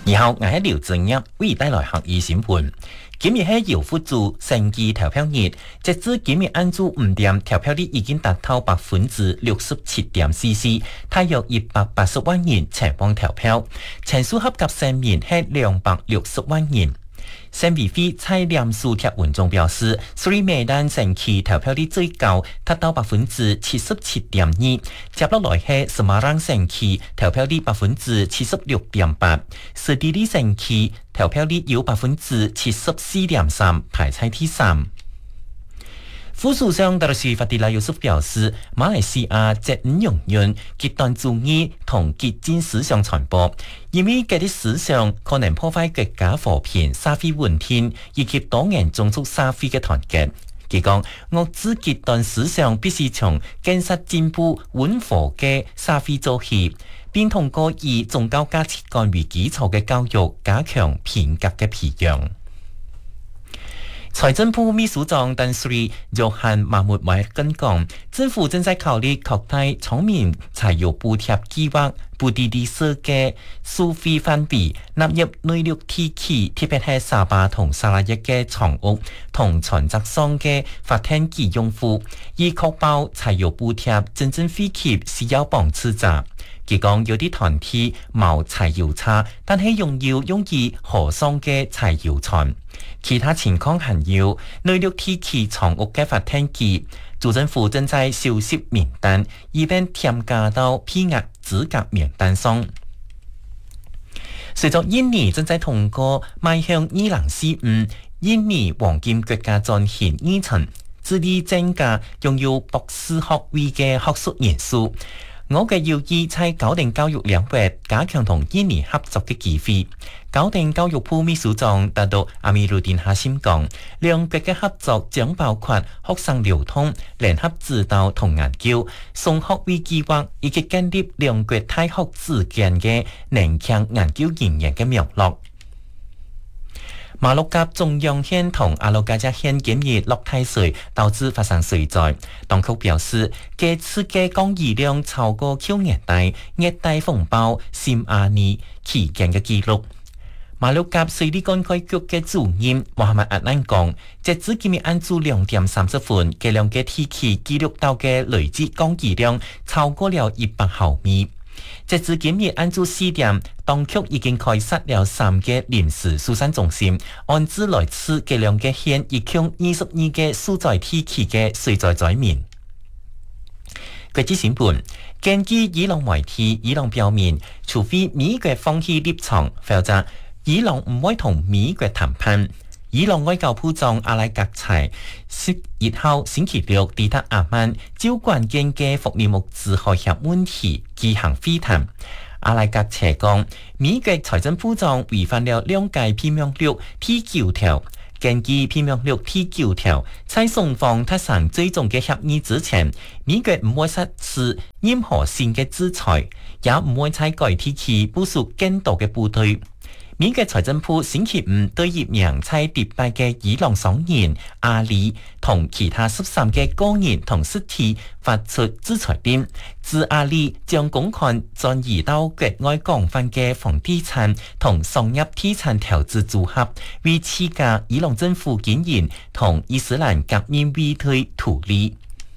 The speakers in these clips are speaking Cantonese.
然後我喺廖正一為帶來客語新聞。今日喺姚福州升旗投票日，截至今日晏晝5點，投票率已經達到67.44%，大約180萬人前往投票，全數合格選民係260萬人。選委會在臉書貼文中表示，3枚單升旗投票率最高，達到77.2%，接落來係Semarang升旗投票率76.8%，士地利升旗投票率有74.3%，排在第3。副首相達賴斯法迪拉尤舒表示，馬來西亞絕唔容忍極端主義同激進思想傳播，因為這啲思想可能破壞國家和平、社會穩定以及多元種族社會嘅團結。佢講，遏制極端思想必須從建設進步溫和嘅社會做起，並通過以宗教價值觀為基礎嘅教育，加強品格嘅培養。財政部秘書長鄧斯里約翰馬穆邁根講，政府正在考慮擴大聰明柴油補貼計劃補貼地稅嘅收費範圍，納入內陸地區，特別係沙巴同沙拉越嘅房屋同船舶上嘅發展機用戶，以確保柴油補貼真正惠及需要幫助者。佢講有啲團體冇柴油車，但係用於河上嘅柴油船。其他情況還有內陸地區房屋嘅發展機，州政府正在收拾名單，以便添加到批額資格名單上。隨着印尼正在通過邁向2045印尼黃金國家轉型議程，致力增加擁有博士學位嘅學術人數。我嘅要義在搞定教育領域，加強同印尼合作嘅機會。搞定教育部秘書長達到阿米魯丁哈辛講，兩國嘅合作將包括學生流通、聯合指導同研究、雙學位計劃以及建立兩國大學之間嘅年輕研究人員嘅脈絡。馬六甲中央縣同阿魯加加縣今日落大水，導致發生水災。當局表示，這次嘅降雨量超過去年底熱帶風暴暹亞尼期間嘅記錄。馬六甲水利灌溉局嘅主任穆罕默阿蘭講，截至今日晏晝2點30分，這兩個地區記錄到嘅累積降雨量超過了100毫米。截至今日晏晝4點，當局已經開設了3個臨時疏散中心，安置來自這兩個縣一共22個受災地區嘅水災災民。國際新聞，根據伊朗媒體，伊朗表明，除非美國放棄立場，否則伊朗唔會同美國談判。伊朗外交部長阿萊格齊11號星期六抵達阿曼，就關鍵嘅福爾木茲海峽問題舉行會談。阿萊格齊講，美國財政部長違反了兩屆批命令第9條。根據批命令第9條，在雙方達成最終嘅協議之前，美國唔會實施任何新嘅制裁，也唔會在該地區部署更多嘅部隊。美國財政部星期五對一名在迪拜嘅伊朗商人阿里同其他13個個人同實體發出制裁令，指阿里將公款轉移到國外廣泛嘅房地產同商業地產投資組合，為刺激伊朗政府經營同伊斯蘭革命衛隊圖利。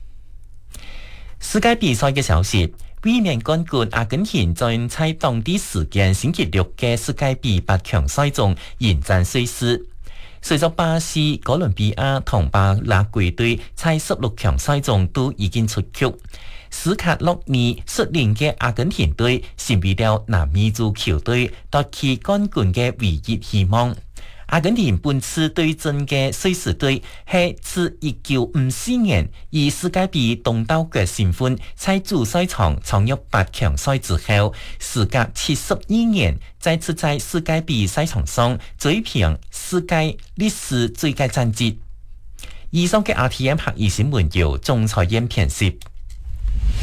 世界比賽嘅消息。衛冕冠軍阿根廷在當地時間星期六嘅世界杯8強賽中迎戰瑞士。隨着巴西、哥倫比亞同巴拉圭隊在16強賽中都已經出局，斯卡洛尼率領嘅阿根廷隊成為了南美洲球隊奪取冠軍嘅唯一希望。阿根廷本次對陣嘅瑞士隊係自1954年以世界杯東道國身份在主賽場闖入8強賽之後，時隔72年再次在世界杯賽場上追平世界歷史最佳戰績。以上嘅 RTM 客語新聞由鍾彩嫣編輯。